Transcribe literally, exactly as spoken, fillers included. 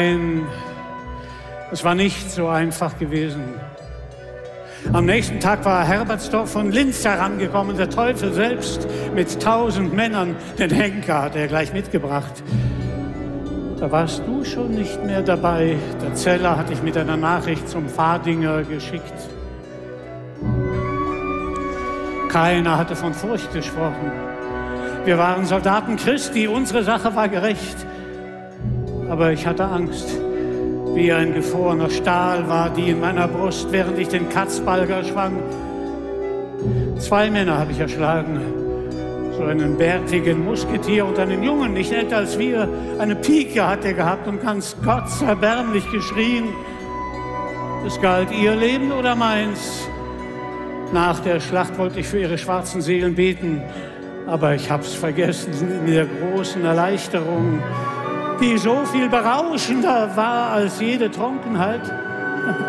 Nein, es war nicht so einfach gewesen. Am nächsten Tag war Herbertsdorf von Linz herangekommen, der Teufel selbst mit tausend Männern. Den Henker hat er gleich mitgebracht. Da warst du schon nicht mehr dabei. Der Zeller hat dich mit einer Nachricht zum Fadinger geschickt. Keiner hatte von Furcht gesprochen. Wir waren Soldaten Christi, unsere Sache war gerecht. Aber ich hatte Angst. Wie ein gefrorener Stahl war die in meiner Brust, während ich den Katzbalger schwang. Zwei Männer habe ich erschlagen. So einen bärtigen Musketier und einen Jungen, nicht älter als wir. Eine Pike hat er gehabt und ganz gottserbärmlich geschrien. Es galt ihr Leben oder meins. Nach der Schlacht wollte ich für ihre schwarzen Seelen beten, aber ich hab's vergessen in der großen Erleichterung, die so viel berauschender war als jede Trunkenheit.